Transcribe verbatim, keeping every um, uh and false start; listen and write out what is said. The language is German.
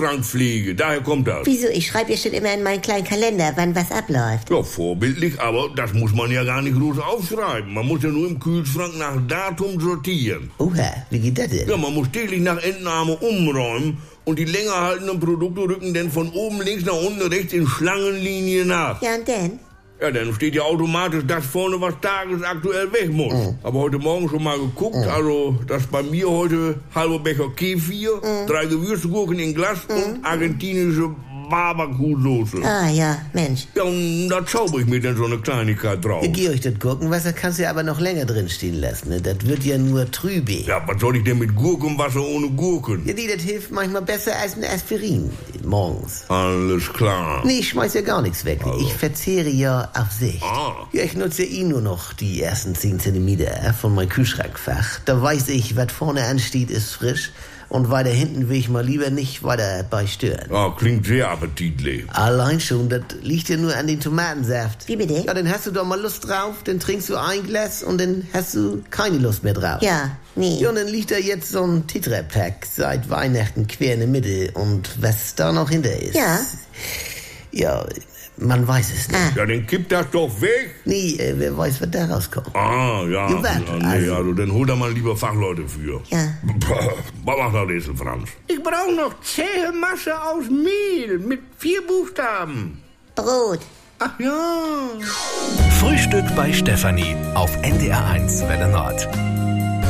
Kühlschrankpflege, daher kommt das. Wieso? Ich schreibe ja schon immer in meinen kleinen Kalender, wann was abläuft. Ja, vorbildlich, aber das muss man ja gar nicht groß aufschreiben. Man muss ja nur im Kühlschrank nach Datum sortieren. Oha, wie geht das denn? Ja, man muss täglich nach Entnahme umräumen und die länger haltenden Produkte rücken dann von oben links nach unten rechts in Schlangenlinie nach. Ja, und dann? Ja, dann steht ja automatisch das vorne, was tagesaktuell weg muss. Mhm. Aber heute Morgen schon mal geguckt, mhm. also das bei mir heute halber Becher Kefir, mhm. drei Gewürzgurken in Glas mhm. und argentinische Barbacoa-Soße. Ah ja, Mensch. Ja, und da zauber ich mir dann so eine Kleinigkeit drauf. Ja, Georg, das Gurkenwasser kannst du ja aber noch länger drin stehen lassen. Ne? Das wird ja nur trübe. Ja, was soll ich denn mit Gurkenwasser ohne Gurken? Ja, die, das hilft manchmal besser als ein Aspirin morgens. Alles klar. Nee, ich schmeiß ja gar nichts weg. Also. Ich verzehre ja auf Sicht. Ah. Ja, ich nutze ja eh nur noch die ersten zehn Zentimeter von meinem Kühlschrankfach. Da weiß ich, was vorne ansteht, ist frisch. Und weiter hinten will ich mal lieber nicht weiter bei stören. Ja, klingt sehr appetitlich. Allein schon, das liegt ja nur an den Tomatensaft. Wie bitte? Ja, dann hast du doch mal Lust drauf, dann trinkst du ein Glas und dann hast du keine Lust mehr drauf. Ja, nee. Ja, und dann liegt da jetzt so ein Tetrapack seit Weihnachten quer in der Mitte. Und was da noch hinter ist. Ja. Ja, man weiß es nicht. Ah. Ja, dann kipp das doch weg. Nee, äh, wer weiß, was da rauskommt. Ah, ja. Ja, warte, ja, nee, also. also dann hol da mal lieber Fachleute für. Ja. Was macht das jetzt, Franz? Ich brauche noch zähe Masse aus Mehl mit vier Buchstaben. Brot. Ach ja. Frühstück bei Stefanie auf N D R eins Welle Nord.